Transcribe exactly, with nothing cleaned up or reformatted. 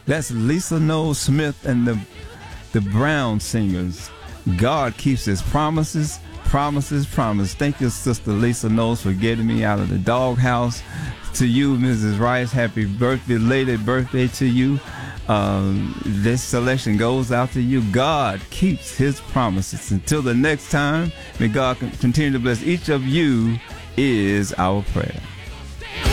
That's Lisa Noel Smith and the the Brown Singers. God keeps his promises, promises, promises. Thank you, Sister Lisa Knowles, for getting me out of the doghouse. To you, Missus Rice, happy birthday, belated birthday to you. Um, this selection goes out to you. God keeps his promises. Until the next time, may God continue to bless each of you is our prayer.